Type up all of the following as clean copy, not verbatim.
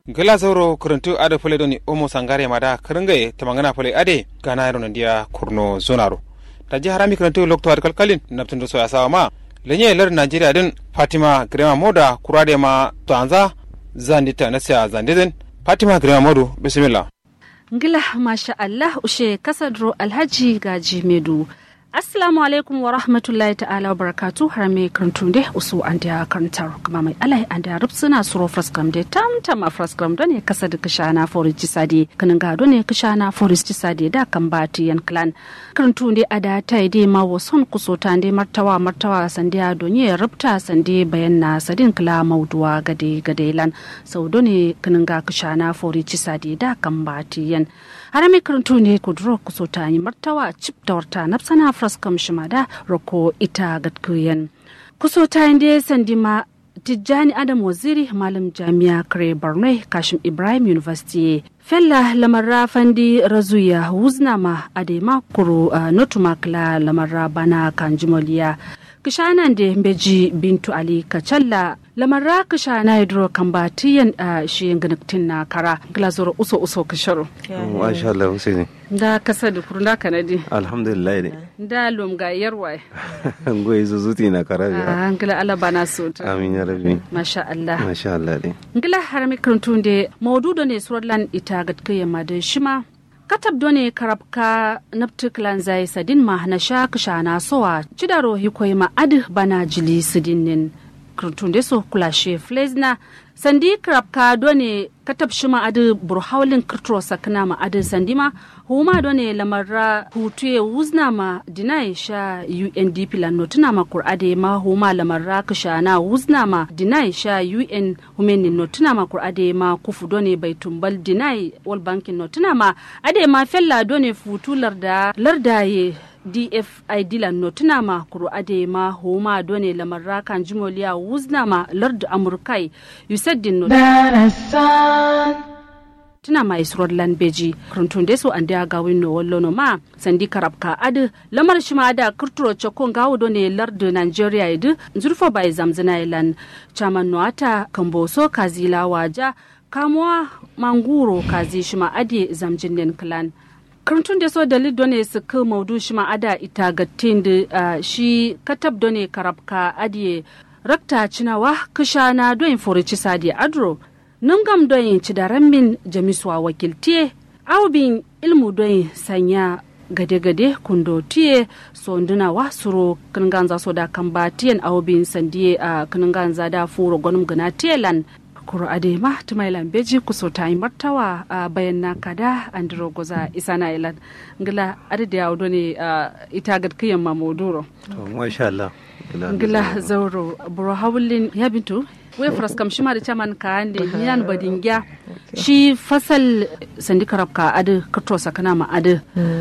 gala zauro kuruntu ade fule doni omo sangare mada karungaye tamangana fule ade gana yaro nandiya kurno zonaro taji harami kuruntu lokto ad kalkalin naptundo so yasawa ma lenye lar Nigeria din Fatima Grema Moda kurade ma to anza zandita nasiya zandiden Fatima Grema Modu bismillah ngila masha Allah ushe kasadro Alhaji Gaji Medu. Assalamu alaikum wa rahmatullahi ta'ala wa barakatuh harame kantunde usu andiya kantar kuma mai alai andiya rubsuna suro fraskam de tamtama fraskam done kasad kishana foriji sadi kananga done kishana foriji sadi da kambati yan clan kantunde ada taide ma wason kusotande martawa sandiya donye rubta sande bayanna sadin kala mauduwa gade lan saudone kananga kishana foriji sadi da kambati yan harame kantunde kudro kusotani martawa chip dawarta nafsana fraskam shimada roko ita gatkuyen kusota inde sandima Tijjani Adam Waziri Malam Jami'a Kare Borno Kashim Ibrahim University Fella lamarra fandi razuya wuznama adema kuru notuma kla lamarra bana kanjumoliya kishanan de mbeji Bintu Ali Kachalla lamarra kishana hidro kambatiyan shi ganaktin na kara glazoro uso kisharo masha Allah Hussein da kasa da kurunda kanadi alhamdulillah ne da lumga yarwa ngoyi zuzuti na kara ngila ala bana sota amin ya rabbi masha Allah ne ngila harami kuntunde mawdudo ne surlan ita gatkaye madan shima katab done karabka naptiklan zai sadin ma na sha kishana sowa cidaro hikoy ma ad bana jili sidinin kuntunde so kulashe flezna sandi karabka done katab shima adu burhawlin kirtro sakna ma adu sandima huma done lamarra hutuye wuzna ma dinai sha UNDP lan notuna ma qur'ade ma huma lamarra kashana wuzna ma dinai sha UN humeni notuna ma qur'ade ma kufu done baitumbal dinai wal bankin notuna ma ade ma fella done futu lardaye DFID lan notuna ma qur'ade ma huma done lamarra kan jimoliya wuzna ma lard amurkai yusaddin notuna tuna mai surlan beji kurantun deso an da gawin no wallo no ma sandi karabka ad lamar shima da kurturo chokon gawo do ne lardu Nigeria idu zurfo bai zamzana ilan chaman noata kamboso kazila waja kamwa manguro kazi shima ade zamjinen clan kurantun deso dalil do ne su ka maudu shima ada ita gattin da shi katab do ne karabka ade rakta cinawa kishana do inforici sadi adro nungam doyin cidaran min jamiswa wakiltiye aubin ilmu doyin sanya gade-gade kundo tiye sonduna wa suro kanganza so da kambatiyan aubin sandiye a kanganza da furo gwanum gana tiyelan kuro adema tumailan beji kusota yi martawa a bayan na kada andiro goza isana ilan ngila adada ya wudo ne ita gadkiyan mamoduro masha Allah ngila zauro buro hawulin ya bintu we fraskam shima da chaman ka ande yan badingya shi fasal sandi karabka adu kato sakana ma adu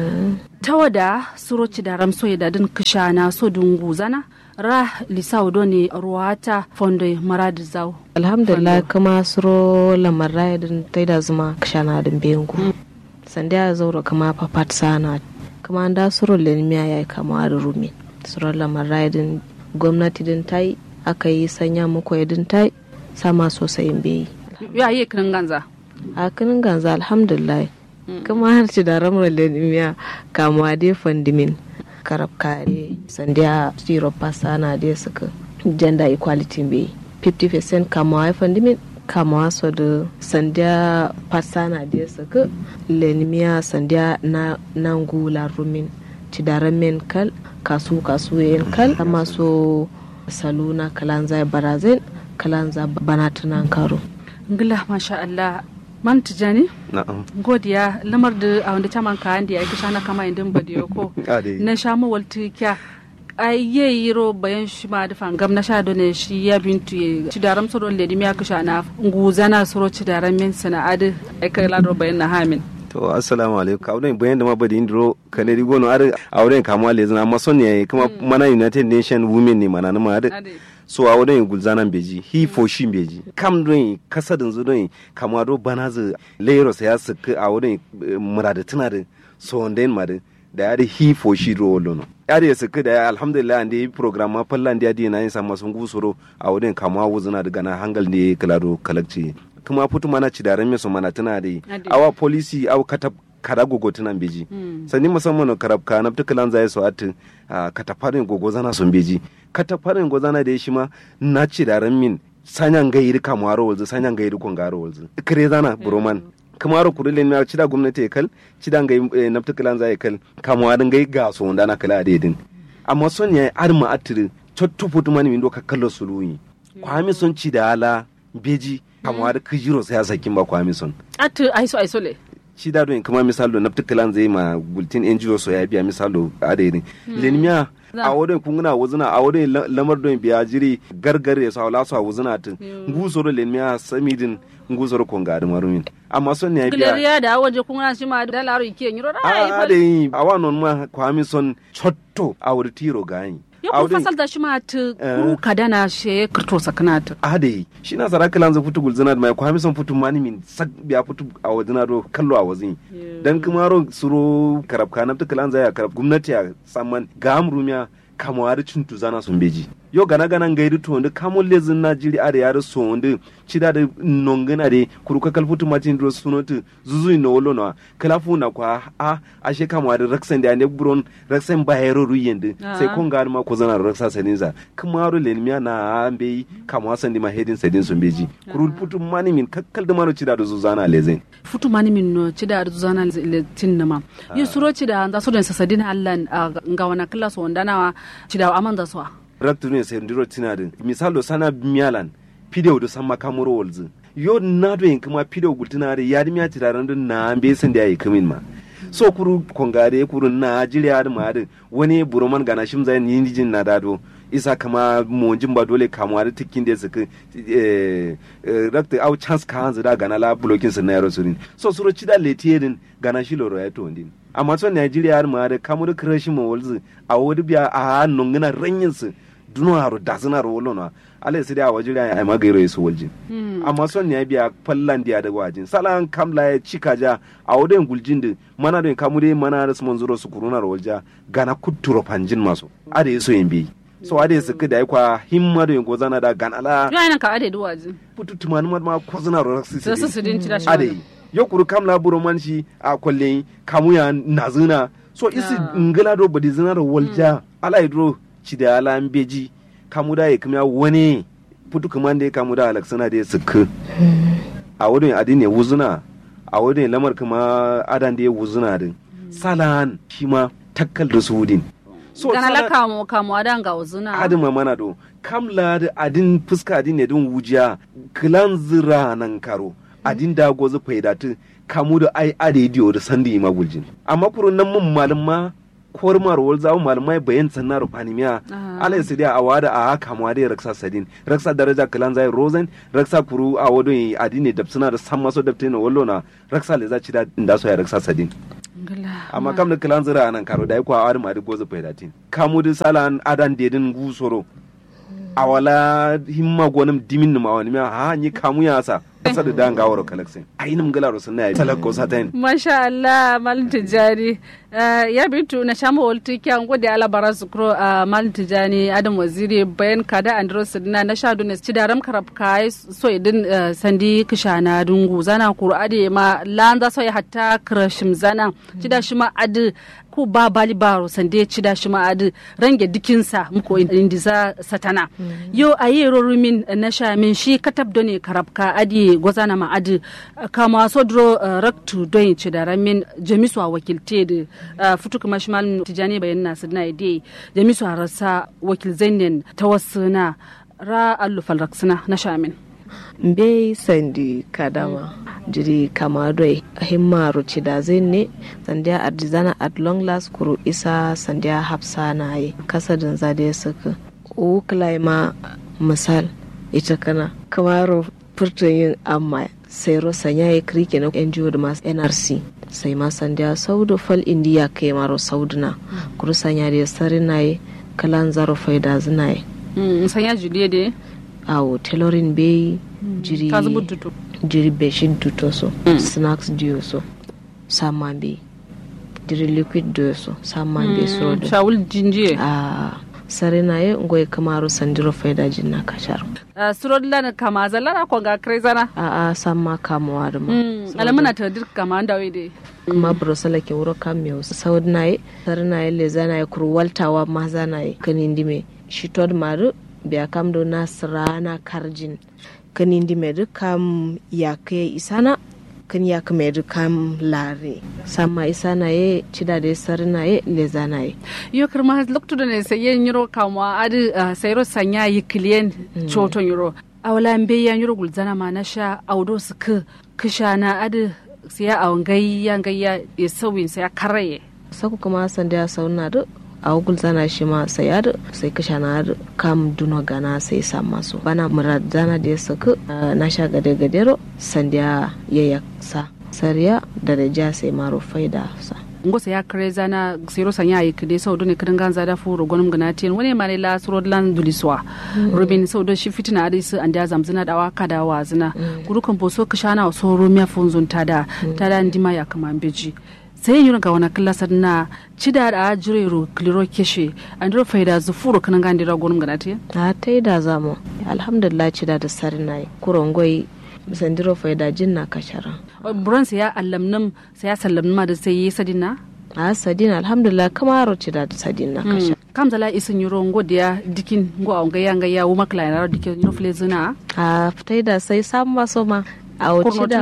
tawada suroci da ramso da din kishana so dungu zana ra lisaw doni ruwata fondo marad zaw alhamdulillah kama suro lamarra din taida zuma kishana din bengu sandi ya zauro kama papat sana kama da suro lenmiya yayi kama da rumi suro lamarra din gwamnati din tai aka yi sanya muku yadin ta sama sosai bai ya yi kinin ganza a kinin ganza alhamdulillah kuma har ci da ramar lenimiya kamuwa dai fandimin karab kare sandiya zero pasana dai suka gender equality bai 50% kamuwa fandimin kamuwa so da sandiya pasana dai suka lenimiya sandiya na nangula rumin ci da ramen kal kasu yin kal sama so saluna kalanza barazin kalanza banatunan karo ngila masha Allah man tijani na'am godiya lamar da a wanda taman ka andi ai kisha na kama indin badiyo ko na sha mu walti kya ai yiro bayan shi ma da fangam na sha do ne shi ya bintu ci daram so don ledi miya kisha na nguzana soro ci daram min sana'ad ai kai lado bayan na hamin to assalamu alaikum kawai bayan da mabadi indro kanadi gono ar auren kamwa le zana mason ne kuma mana United Nation Women ne mana na ma so auren gulzanan beji he for shi beji kam don kasadin zu don kamwa do banazu lero sai su auren murada tana da sonden ma da ya he for shi rolo no ya da su da alhamdulillah ande program ma fallan da na yin sama sun gusuro auren kamwa wuzuna daga na hangal ne kalado kalakci kuma putu mana cidaran me so mana tana dai awa policy aw katab kada gogo tunan beji sani musamman karab ka na tukalan zai so at katafarin gogo zana son beji katafarin gogo zana da shi ma na cidaran min sanyan gairi kamaro walzu sanyan gairi kongaro walzu kire zana broman kamaro kurilin na cida gwamnati kal cidan gai na tukalan zai kal kamwarin gai ga so wanda na kala dedin amma son yayi arma atiri chotto putu mani min do ka kallo suluyi kwami son cidala beji kamwar kijiro sai ya sakin ba kwami son atu aiso le shi da don kuma misalo na tukalan zai ma bulletin NGO so ya biya misalo adedin lenmiya a wadon kunguna wuzuna a wadon lamar don biya jiri gargare su hawla su wuzuna tun ngusoro lenmiya samidin ngusoro konga da marumin amma son ne biya gileriya da waje kunguna shi ma da laro ike nyiro a da yi a wannan ma kwami son chotto a wuri tiro gani yo ko fasal da shi ma ta kuru kadana she kirto sakanata a da yi shi na saraka lanza futu gulzina da mai kwami son futu mani min sak biya futu a wajina do kallo a wazin dan kuma ro suro karab kana ta kalan zaya karab gwamnati a samman ga amrumiya kamawari cintu zana sun beji yo gana gairi to wanda kamon lezin najiri a da yare so wanda cida da nongana de kuruka kalfutu macin dro sunotu zuzu no wolo no kalafu na kwa a she kamawari raksan da ne buron raksan bayero ruyende sai kun ga ma ko zana raksa saninza kamaro lenmiya na ambe kamwa san di ma hedin sadin sun beji kurul futu mani min kakkal da mano cida da zuzana lezen futu mani min no cida da zuzana letin nama yo suro cida da so den sasadin hallan ga wana kala so wanda na cida amanda so raktu ne sai ndiro tinadin misalo sana mialan pideo do sama kamuro wolzu yo nado yin kuma pideo gultinare yadi miya tiraran dun na ambe san da yayi kamin ma so kuru kongare kuru na jiriya da ma wani buroman gana shim zai yin jin na dado isa kama monjin ba dole kamuwa da tikin da suka rakta au chance ka hanzu da gana la blocking sun na yaro surin so suro cida letierin gana shi loro ya to ndin amma son Nigeria har ma da kamu da crash mo wolzu a wodi biya a hannun gina ranyin su duno haro da suna rolo na alai sai da wajira ai magairo su waljin amma son ne biya fallan dia da wajin salan kamla ya cika ja a wodin guljin da mana da kamu dai mana da su manzuro su kuruna rolja gana kuturo panjin maso ade so yimbi so ade su kida kwa himma da yango zana da ganala yo ina ka ade duwaji putu tumani ma ko zana ro su din tira shi ade yo kuru kamla buroman shi a kwalle kamu ya nazuna so isi ngala do badi zana ro walja ala idro cida ala mbeji kamu da ya kuma wani putu kuma da ya kamu da alaksana da ya suku a wurin adin ya wuzuna a wurin lamar kuma adan da ya wuzuna din salan shi ma takkal da su wudin so gana la kamu adan ga wuzuna adin ma mana do kamla da adin fuska adin ne din wujiya kilan zira nan karo adin da gozu faidatu kamu da ai adediyo da sandi maguljin amma kurun nan mun malama kormar wal zawo malamai bayan sanna rufani miya alai su da awada a haka ma da raksa sadin raksa daraja kalan zai rosen raksa kuru a wado yi adine da suna da san maso da tena wallo na raksa le za ci da inda so ya raksa sadin amma kam da kalan zira nan karo da yi kwa arim adi gozo faidatin kamu da salan adan dedin gusoro awala himma gonam dimin ma wani miya ha ni kamu ya sa kasa da dan gawar kalaksin ainihin gala sun na talakko satain masha Allah malin tijani ya bitu na shama walti kyan gode ala barasu kro malin tijani adam waziri bayan kada andros dina na sha dunes ci daram karab kai so idin sandi kishana dungu zana qur'ade ma lanza so ya hatta krashim zana ci da shi ma adi ko ba bali baro sande ci da shi ma adi range dikinsa muko indiza satana yo ayero rumin na sha min shi katab done karab ka adi gwazana ma adi kama sodro raktu don ci da ramin jamisu a wakilte da futu kuma shi malin tijani bayan nasu na ide jamisu a rasa wakil zainin ta wasu na ra allufal raksuna na shamin bai sandi kadama jiri kama doi himma ruci da zai ne sandiya ardizana at long last kuru isa sandiya hafsa na yi kasadin zade suka ukulai ma misal ita kana kamar furtun yin amma sai rosa ya yi kirki na NGO da masu NRC sai ma sandiya saudu fal indiya kai maro sauduna kuru sanya da sari na yi kalan zaro faida zina yi sanya juliya da awo tailoring bai jiri beshin tuto so snacks diyo so saman bai jiri liquid diyo so saman bai so shawul jinjiye sarina ye ngoy kamaru sandiro faida jinna kashar surodlan kama zallara ko ga krezana a samma kamuwa da ma alamana ta dir kama da wede kuma brosala ke wuro kamyo saudna ye sarina ye lezana ye kurwaltawa mazana ye kanindime shitod maru biya kam do nasrana karjin kanindime du kam yake isana kan ya kame du kam lare sama isana ye cida de sarina ye lezana ye yo kirma lokto ne sai yen yiro kama adu sayro sanya yi client choton yiro awala mbe yan yiro gulzana ma na sha audo su kishana adu siya awangayya ya sawin sai karaye saku kuma sanda ya sauna du a gulzana shi ma sai adu sai kishana adu kam duno gana sai sama su bana muradzana da saka na sha gade gadero sanda ya yaksa sariya da reja sai maro faida sa ngosa ya kreza na siro sanya yi kide sau ne kidan ganza da furo gonum ganatiyan wani ma ne la suro lan duliswa rubin sau da shi fitina adi su an da zamzina da waka da wazina gurukan boso kishana so romiya funzun tada ndima ya kama beji sai yin ga wani killasar na cida da ajirero kliro keshe an dro faida zu furo kidan gandira gonum ganatiyan a tai da zamu alhamdulillah cida da sarnai kurongoi sandiro faida jinna kashara buran ya allamnam sai ya sallamna da sai yi sadina a sadina alhamdulillah kamaro ci da sadina kasha kam zala isin yuro ngodiya dikin ngo a ngaya ngaya wo makla na dikin no flezuna a fitai da sai samu maso ma a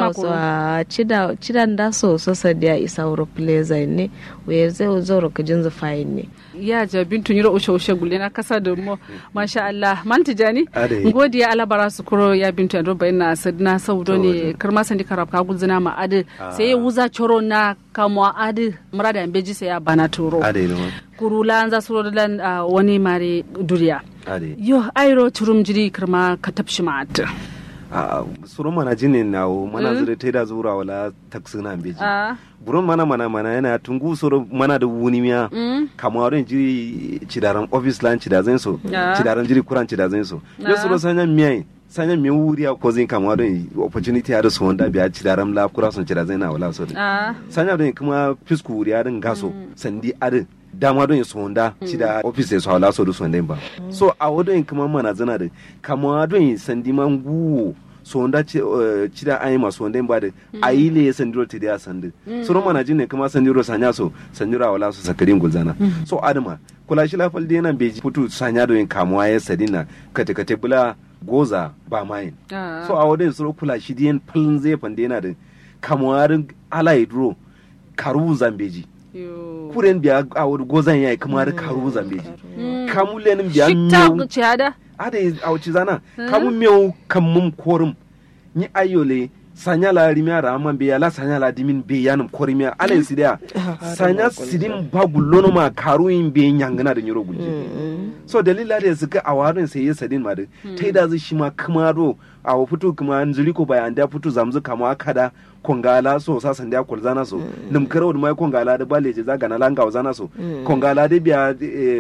cida da so sadiya isa wuro pleza ne waye zai zoro ka jinzu fayin ne ya ja bintu yuro ushe gulle na kasa da mu masha Allah man tijani ngodiya alabara su kuro ya bintu ando bayna sadna saudo ne karma sandi karab ka gulzina ma ade sai wuza choro na kamwa ade murada beji sai ya bana turo kurula anza suro dan wani mare duriya yo airo turum jiri karma ka tapshi ma ade suru mana jinin nawo mana zure ta da zura wala taksina beji buron mana yana tungu suru mana da wuni miya kamarin jiri cidaran office lan cidazin so cidaran jiri kuran cidazin so ya suru sanyan miya wuri a kozin kamarin opportunity ya da su wanda biya cidaran la kura sun cidazin na wala so sanyan don kuma fisku wuri ya din gaso sandi adin dama don su wanda cida office ya su wala so da su wanda ba so a wadon kuma mana zana da kamarin sandi man guwo so wanda cida ayi masu wanda ba da ayi le ya sandiro ta da sandi so ro mana jinne kuma sandiro sanya so sandiro wala so sakarin gulzana so adama kula shi lafal da yana beji futu sanya don kamuwa ya sadina kate bula goza ba mayin so a wadon su kula shi diyan falin zai fande yana da kamuwa ala duro karu zambeji kuren biya a wani gozan yayi kuma da karu zambeji kamulenin biya shikta ciada ada a wuce zana kamun miyau kamun korum ni ayole sanya la rimia raman be la sanya la dimin be yanum korimiya alen sidia sanya sidin bagulono ma karuin be nyangana da nyoro gulje so dalila da suka awarin sai ya sadin ma da tai da zai shi ma kamaro a fito kuma an zuri ko bayan da fito zamzu kama kada kongala so sa sanda kulzana so nim karo da mai kongala da baleje zaga na langa wazana so kongala da biya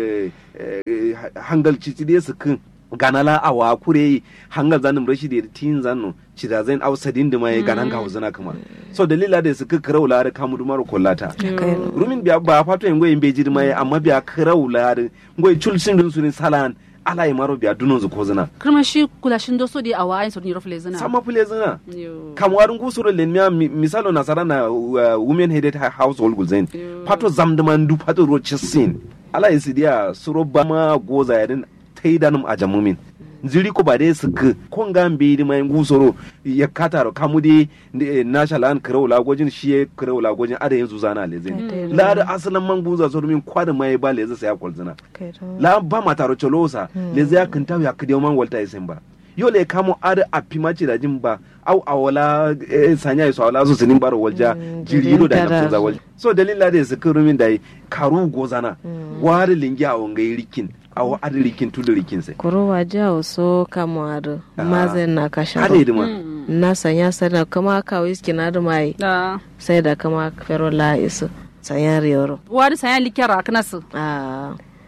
hangal cicide su kan ganala awa kure hangal zanin rashi da tin zanno cida zain ausadin da mai ganan ga wazana kuma so dalila da su ka karaula da kamu dumaro kollata rumin biya ba fato en goyin beji da mai amma biya karaula da goy chulsin dun sunin salan ala yi maro biya dunon zu kozana kuma shi kulashin doso di awa ayin sodin rofle zina sama fule zina kamwarin gusuro lenmiya misalo nasara na women headed household gulzain fato zamdaman du fato rochesin ala yi sidiya suro bama goza yadin taidanum a jamumin ziri ko ba dai su kon gambe di mai gusuro ya kataro kamudi na shalan karaula gojin shi karaula gojin ada yanzu zana lezin la da asalan man guza so min kwada mai ba leze sai ya kolzina la ba mataro cholosa leze ya kanta ya kidi man walta yasin ba yo le kamo ada apimaci da jin ba au awala sanya yi sawala su sinin baro walja jiri da na tunza walja so dalila da su kurumin dai karu gozana wari lingi a wangai rikin awa adi rikin tudu rikin sai kuro waja so kamo ado mazen na kasha na sanya sana kama ka whisky na da mai sai da kama ferola isu sanya riyoro wari sanya likera kanasu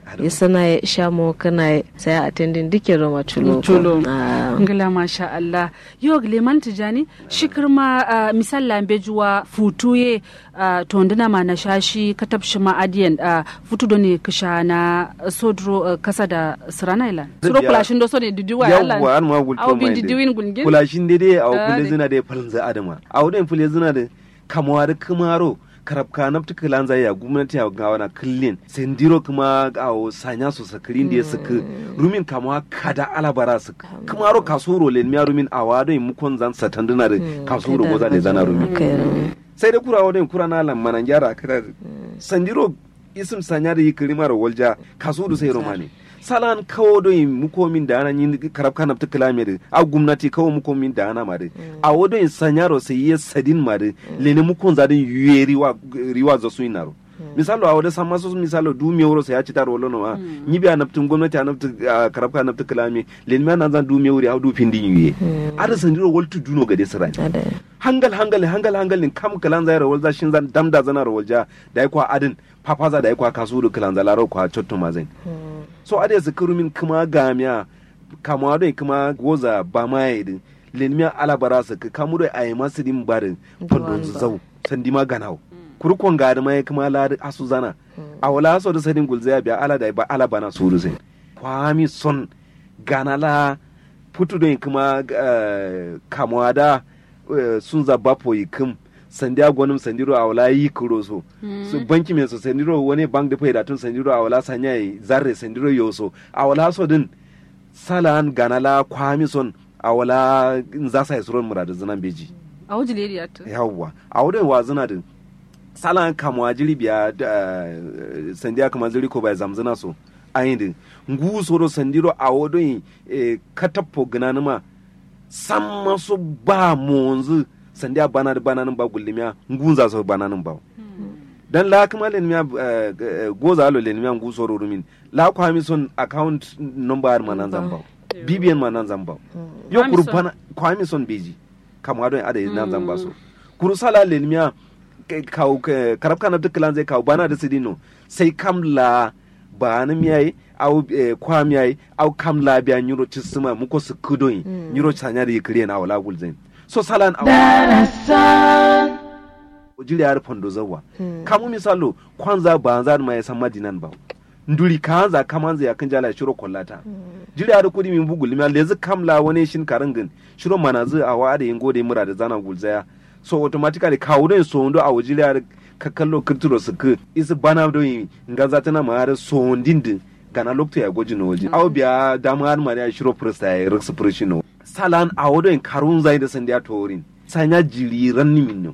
ya sana ya sha mo kana sai attending dike roma chulo ngala masha Allah yo Gleman Tijani shikirma misal lambe juwa futuye tonduna ma na shashi katabshi ma adiyan futu do ne kisha na sodro kasa da siranaila suro kulashin do so ne didiwa Allah yawwa an ma gulto au bin didiwin gungin kulashin dai au kule zina da falza adama au den fule zina da kamwa da kumaro karabka na fita lanza ya gwamnati ya gawa na kullin sendiro kuma a sanya su sakirin da ya saka rumin kama kada alabara su kuma ro kasoro len miya rumin a wado mu kon zan satanduna da kasoro goza le zana rumin sai da kura wadin kura na lamman gyara kada sendiro isim sanya da yikiri mara walja kasoro sai romani salan kawo do mukomin da ana yin karabka na fita kilamere a gwamnati kawo mukomin da ana mare a wado in sanyaro sai ya sadin mare lene mukon zadin yuye riwa za su inaro misalo a wada sama su misalo du mi wuro sai ya ci taro lono ma ni biya na fitin gwamnati a nafta karabka na fita kilame lene ma nan zan du mi wuri a du pindin yuye ada sandiro waltu duno gade sirani hangal nin kam kalan zai rawal za shin zan damda zana rawal ja da yakwa adin papaza da yakwa kasuru kalan zalaro kwa chotto mazin so ade zakaru min kuma gamiya kama da kuma goza ba mai din lenmiya alabara sa kamu da ayi masu din barin fandon zau sandi ma ganao kurkon gadi mai kuma ladi asu zana a wala so da sadin gulzaya biya ala da ba ala bana suru sai kwami son ganala putu da kuma kamwa da sun zaba poyi kum sandiya gwanin sandiro a wala yi kuro so su banki mai so sandiro wani bank da fai da tun sandiro a wala sanya yi zarre sandiro yau so a wala so din salan ganala kwami son a wala za sa yi suron muradu zinan beji a wajen leriya ta yawwa a wurin wa zina din salan kamuwa jiri biya sandiya kama ziri ko bai zamzina so ayin din ngu soro sandiro a wadon katappo ginanima san masu ba monzu sandiya bananin ba gullimiya ngunza so bananin ba dan la kuma len miya goza alo len miya ngu soro rumin la ko hami son account number manan zamba BBN manan zamba yo kuru bana ko hami son beji kamwa don ada nan zamba so kuru sala len miya kaw karabka na dukkan zai kaw bana da sidino sai kamla ba na miyai au kwa miyai au kamla biya nyuro chisima muko su kudoyi nyuro chanya da yikire na wala gulzain so salan darasan ujiri har fondo zawa kamu misalo kwanza banza ma ya san madinan ba nduri kanza kamanza ya kanjala shiro kollata jiri har kudi min bugul mi lezi kamla wani shin karangin shiro manazu a wa da yingo da mura da zana gulzaya so automatically kawo don so ndo a wujiri har kakallo kirturo su ku isi bana do yin ngaza tana ma har so ndindin kana lokto ya goji no waje aw biya dama har ma ya shiro presta ya riksu prishino salan a wadon karun zai da sandiya torin sanya jiri ranni minno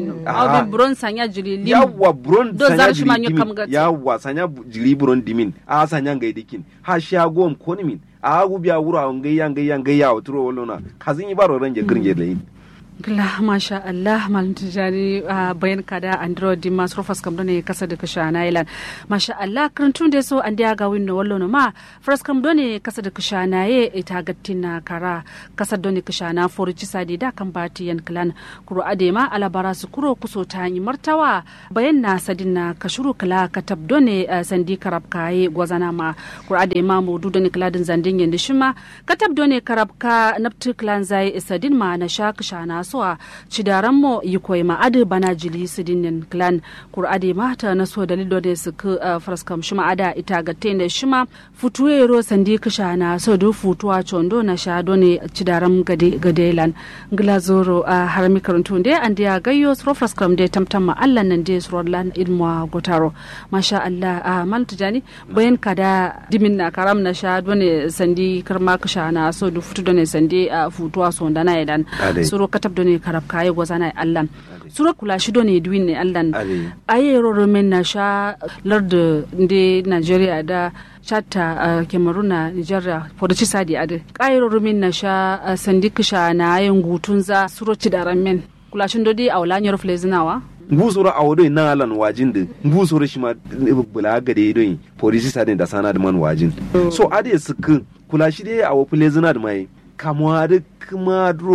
aw bi bron sanya jiri lim yawa bron sanya jiri dimin yawa sanya jiri bron dimin a sanya ngai dikin ha shagom koni min a gu biya wura ngai ya wuturo wolona kazin yi baro ranje girnge leyin gila masha Allah malin tijari bayan kada android mas rofas kam done kasa da kasha na ilan masha Allah karantun da so an da ga winno wallo no ma fras kam done kasa da kasha na ye ita gattina kara kasa done kasha na forci sadi da kan bati yan klan kuro adema alabara su kuro kuso ta yi martawa bayan na sadin na kashuru kala katab done sandi karab kai gwazana ma kuro adema mu dudone kladin zandin yanda shima katab done karab ka naptu klan zai sadin ma na sha kasha na so a cidaran mo yi koyi ma adi bana jili sidinin clan kur'ade mata na so dalilo da su ka fraskam shima ada ita ga tende shima futuwe ro sandi kisha na so do futuwa chondo na sha do ne cidaran gade lan glazoro harami karantu de an dia gayyo so fraskam de tamtam ma Allah nan de so lan ilmu gotaro masha Allah mal tujani bayan kada dimin na karam na sha do ne sandi karma kisha na so do futu do ne sandi futuwa so ndana idan suro katab ne karab kaye gozana Allah sura kula shi do ne duwin ne Allah aye roromen na sha lardu de Nigeria da chatta Cameroon Nigeria podoci sadi ade aye roromen na sha sandikisha na ayen gutunza suro ci daramen kula shi do di awla nyoro flezinawa ngusoro awodo na alan wajin de ngusoro shi ma bula gade do podoci sadi da sana da man wajin so ade suku kula shi de awo flezina da mai kamwa da kuma dro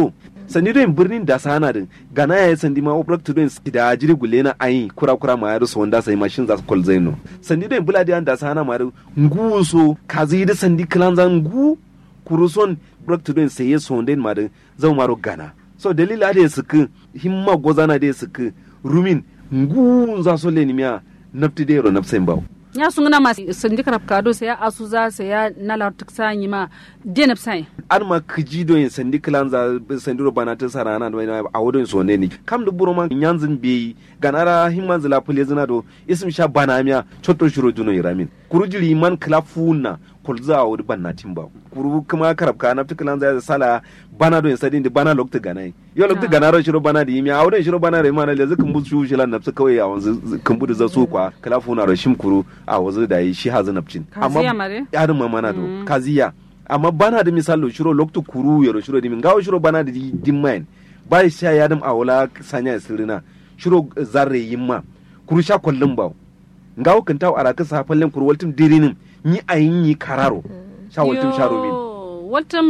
sandi do birnin da sana din gana ya sandi ma obrak to din da jiri gulena ayi kura ma ya so wanda sai mashin za su kol zaino sandi do buladi an da sana ma nguso kazi da sandi klanzan ngu kuruson obrak to din sai so wanda ma din zau maro gana so dalila da suka himma gozana da suka rumin ngu za so le nimiya nafti de ro nafsen bawo ya sunguna ma sandi karab kado sai ya asu za sai ya nalar tuksanyi ma de nafsai an ma kiji do yin sandi klanza sandi ro bana ta sarana do a wodon so ne ni kam du buroma nyanzin be ganara himman zila pule zina do isim sha bana miya chotto shiro duno iramin kurujiri man klafuna kulza wodi banna timba kuru kuma karab ka nafti klanza ya sala bana do yin sadi ndi bana lokta ganai yo lokta ganaro shiro bana di mi a wodon shiro bana re mana le zakin busu shilan nafsi kawai a wanzu kambu da zasu kwa klafuna ro shimkuru a wazu da yi shi hazu nafcin amma ya dum mana do kaziya amma bana da misalo shiro loktu kuru yaro shiro dimin gawo shiro bana da dimmain bai sha yadam awla sanya sirina shiro zarre yimma kuru sha kullum bawo ngawo kan taw araka safallen kuru waltum dirinin ni ayin yi kararo sha waltum sharumin waltum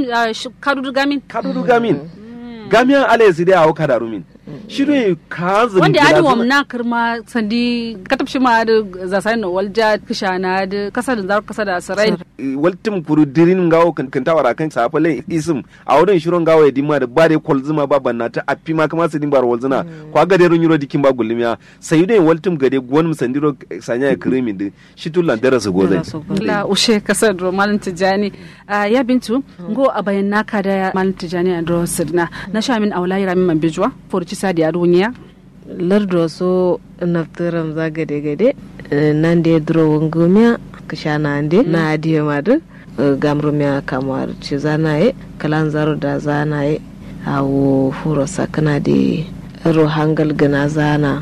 kadudu gamin gamiyan alaysi dai awo kadarumin shiro kazu wanda ya duwa na kirma sandi katabshi ma da zasai no walja kishana da kasa da kasa da sarai waltum kuru dirin ngawo kan tawara kan safale isim a wurin shiron gawo ya dimma da bare kolzuma ba banna ta affi ma kama su dimbar walzuna kwa gade run yuro dikin ba gulmiya sai dai waltum gade gwan sandiro sanya ya krimin din shitullan darasu gozai la ushe kasar do malin tijani ya bintu ngo a bayan naka da malin tijani andro sirna na shamin aulai ramin man bijwa forci sadi a duniya lardo so naftaram za gade nan da dro wongumiya kashana ande na adiye madu gamrumiya kamar ci zanaye kalan zaro da zanaye awo furo sakana de ro hangal gana zana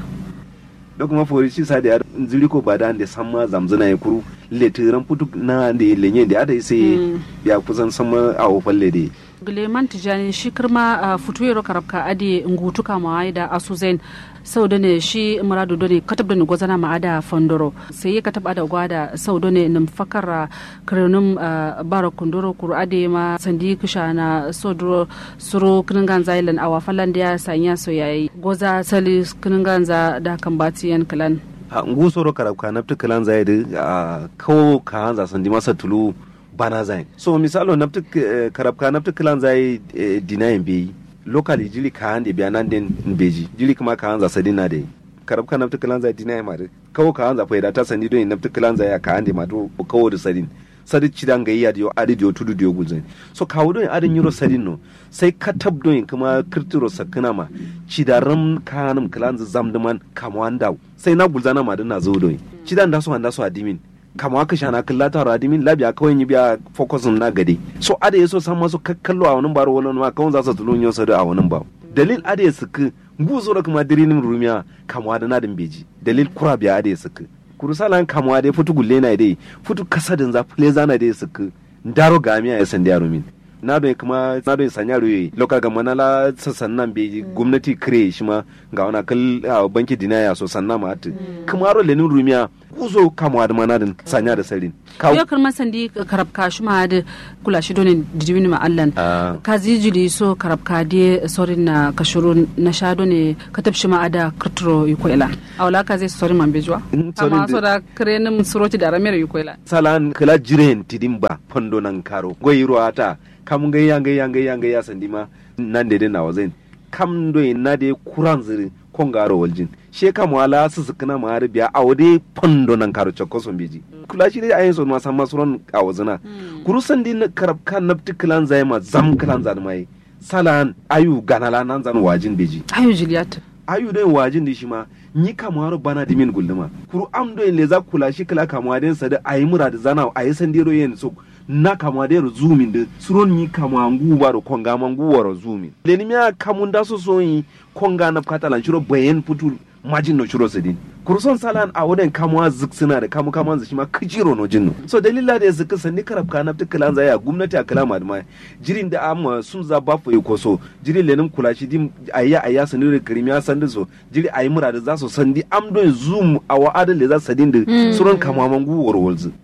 da kuma forci sadi a nzili ko bada da samma zamzana ya kuru letiran putu na da lenye da ada sai ya kusan sama awo falle de Guleman Tijani shi kirma futuwero karabka adi ngutuka da asuzen sau da ne shi muradu da ne katab da ne gwazana ma'ada fondoro sai ya katab ada gwada sau da ne numfakar kirinun bara kundoro kuru adi ma sandi kisha na sodoro suru kiningan zailan awa falan da ya sanya so yayi goza sali kiningan za da kan batiyan kilan ngu soro karabka nafta kilan zai da kawo ka hanza sandi masa tulu bana zai so misalo nafta karabka nafta kilan zai dinayin beyi locally jili ka hande biya nan den beji jili kuma ka hanza sadina de karabka nafta kilan zai dinayin ma de kawo ka hanza faida ta sandi don nafta kilan zai ka hande ma to kawo da sadin sadi cidan ga iya dio adi dio tudu dio gulzai so kawo don adin euro sadin no sai katab don kuma kirtiro sakana ma cidaram kanum kilan zamduman kamwanda sai na gulzana ma dana zo don cidan da su adimin kama aka shana kallata radimin labiya kawai yi biya focusin na gade so ada yaso san masu kakkallo a wani baro wani ma kawai za su tulun yau sadu a wani ba dalil ada ya suka guzo da kuma dirinin rumiya kama da nadin beji dalil kura biya ada ya suka kurusalan kama da ya fitu gulle na dai fitu kasadin za fule zana da ya suka ndaro gamiya ya sandi rumin na don kuma na don sanya ruye local government la sannan beji gwamnati kire shi ma ga wani kal banki dinaya so sannan ma atu kuma ro lenin rumiya kuzo kama da manadin sanya da sarin yo karma sandi karabka shi ma da kula shi don dijibin ma allan ka zijili so karabka de sorin na kashuru na shado ne ka tabshi ma ada kurturo yukoila awla ka zai sorin man bejwa amma so da krenin suroti da ramere yukoila salan kala jiren tidimba pondo nan karo goyiro ata kam gayya sandi ma nan da na wazin kam do na de kuran ziri kongaro waljin she kam wala su sukuna ma har biya awde pondo nan karo chokko son beji kula shi dai ayin son ma san masuron awazina kurusan din karab kan nafti klan zai ma zam klan zan mai salan ayu ganala nan zan wajin beji ayu juliet ayu dai wajin di shi ma ni kamar bana dimin gulluma kuru am do le za kula shi kala kamar den sa da ayi murad zana ayi sandiro yen so na kama da zumin da suron yi kama nguwa da konga manguwa zumin leni miya kamun da so yi konga na katalan shiro bayan putu majin no shiro sadin kurson salan a wadan kamuwa ziksina da kaman shi ma kijiro no jinno so dalila da zikka sanni karab ka na tukulan zaya gwamnati a kalama da mai jirin da amma sun za ba fa ko so jirin lenin kula shi dim ayya sanu da kirimiya sandin so jiri ayi mura da za su sandi am don zoom a wa'adin da za sadin da suron kama manguwa wolzu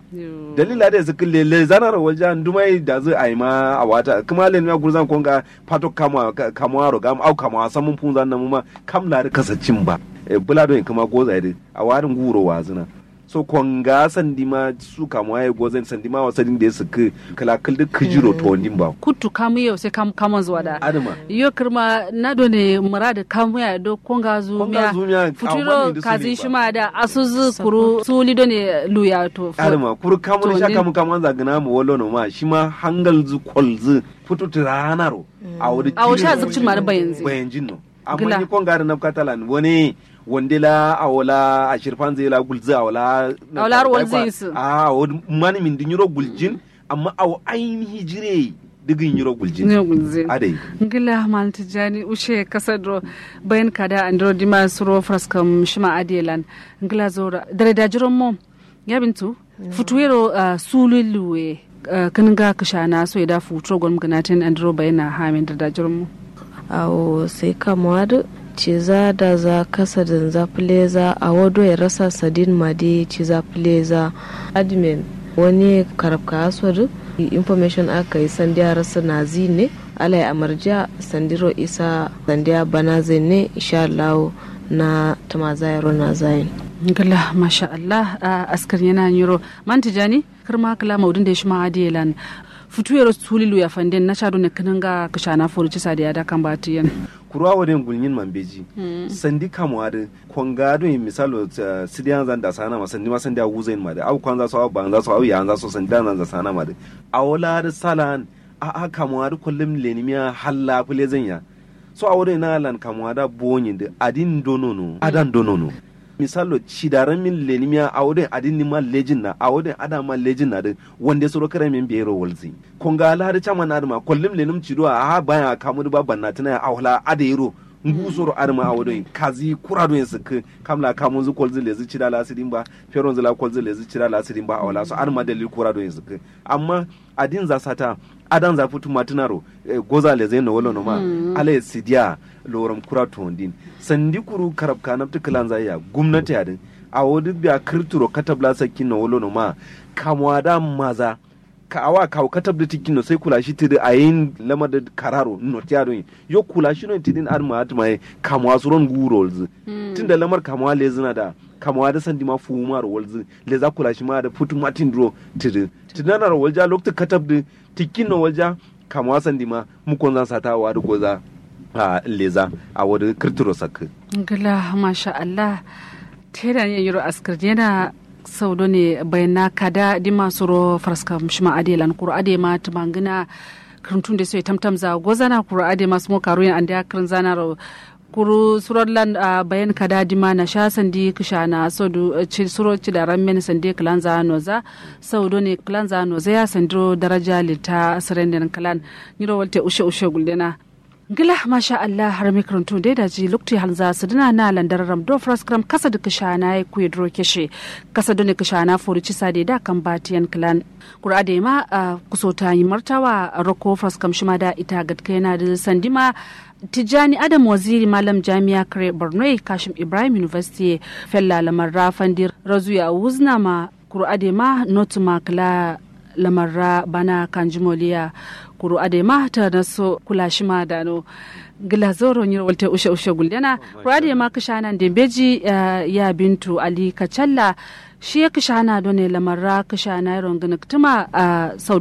dalila da suka le zanar wajen dumai da zai aima a wata kuma le na gurzan konga pato kama ro gam au kama samun funzan nan ma kam la da kasacin ba bulado in kuma goza ide a warin guro wazina so konga sandima su kama ya gozan sandima wasadin da suka kalakal da kijiro to ndin ba kutu kamu yau sai kaman zuwa da adama yo kirma na do ne murada kamu ya do konga zumiya futuro kazi shima da asuzu kuru suli do ne luya to adama kuru kamu sha kamu zagana mu wallo no ma shima hangal zu kolzu futu tiranaro a wuri a sha zukcin ma da bayanjin no amma ni konga da nafkatalan wani wandela awala a shirfan zai la gulza awala ruwan zai su a mani min din yiro guljin amma aw ainihi jire digin yiro guljin adai ngila mal tijani ushe kasadro bayan kada andro dima suro fraskam shima adelan ngila zora dare da jiron mo ya bintu futuwero sululuwe kinga kishana so da futuro gon ganatin andro bayana hamin da jiron mo awo sai kamar ciza da za kasa da za fileza a wado ya rasa sadin made ciza fileza admin wani karabka aswadu information aka yi sandiya rasa nazi ne alai amarja sandiro isa sandiya bana zai ne insha Allah na tamazayaro na zayin gala masha Allah askar yana yiro man tijani kirma kala maudin da shi ma adilan futuyar sulilu ya fanden na chado ne kananga kashana foruci sadiya da kan batiyan kurwa wadin gulnyin mambeji sandi kamwa da konga do misalo sidiyan zan da sana ma sandi ma sandi aguzain ma da au kwanza so ban za so au ya za so sandi dan za sana ma da awla da salan a kamwa da kullum lenimiya halla fule zanya so awre na lan kamwa da bonyin da adin donono adan donono misalo cidaran min lenimiya awde adin ni ma lejin na awde ada ma lejin na da wanda soro kare min biyero walzi konga la da chama na ma kollim lenim cido a baya kamu da babban na tana awla adero ngusoro arma awdo kazi kurado yin suka kamla kamun zu kolzi lezi cida la sidin ba feron zula kolzi lezi cida la sidin ba awla so arma dalil kurado yin suka amma adin za sata adan za futu matinaro goza leze no wolo no ma ale sidia loram kurato ndin sandi kuru karab kanam tukulan zaya gumnati adin awodi biya kirturo katabla sakin no wolo no ma kamwada maza ka awa ka katab da tikin no sai kula shi tidi ayin lamar da kararo no tiado yo kula shi no tidin arma atma kamwa suron gurolz tunda lamar kamwa lezina da kamwa da sandi ma fumar wolz le za kula shi ma da futu matin dro tidi tidana ro walja lokta katab da tikin no walja kamwa sandi ma mu kon zan sata wa da goza a leza a wada kirturo sak gala masha Allah tera ne yiro askar yana saudo ne bayana kada di masu ro farska mshima adelan kuru ade ma tumangina kirtun da sai tamtam za gozana kuru ade masu mo karo yan anda kirin zana ro kuru surallan bayan kada di ma na sha sandi kishana saudo ci suro ci da ramen sandi klan za noza saudo ne klan za noza ya sandro daraja lita asrenden klan yiro walte ushe guldena gila masha Allah har mi karantu dai da ji lukti halza su dina na landar ram do fraskram kasa da kishana ya kuye dro keshe kasa da ne kishana forici sade da kan batiyan clan kurade ma kusota yi martawa roko fraskam shima da ita gatka yana da sandima Tijani Adam Waziri Malam Jami'a Kare Borno Kashim Ibrahim University fella lamar rafandi razuya wuzna ma kurade ma notuma kala lamarra bana kanjimoliya kuru adema ta naso kula shi ma dano gila zoro nyir walte ushe guldena kuru adema kishana dembeji ya bintu ali kachalla shi ya kishana done lamarra kishana rongan ktuma